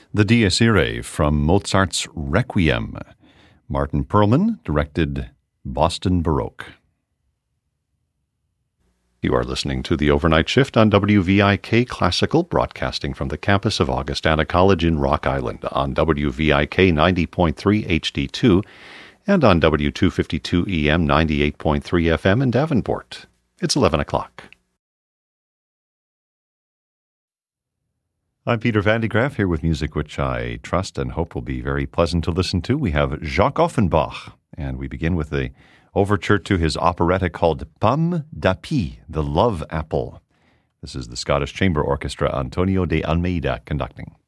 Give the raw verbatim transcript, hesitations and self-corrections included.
The Dies Irae from Mozart's Requiem. Martin Perlman directed Boston Baroque. You are listening to The Overnight Shift on W V I K Classical, broadcasting from the campus of Augustana College in Rock Island on W V I K ninety point three H D two and on W two fifty-two E M ninety-eight point three F M in Davenport. It's eleven o'clock. I'm Peter Van de Graaff, here with music which I trust and hope will be very pleasant to listen to. We have Jacques Offenbach, and we begin with the overture to his operetta called Pomme d'Api, the Love Apple. This is the Scottish Chamber Orchestra, Antonio de Almeida conducting.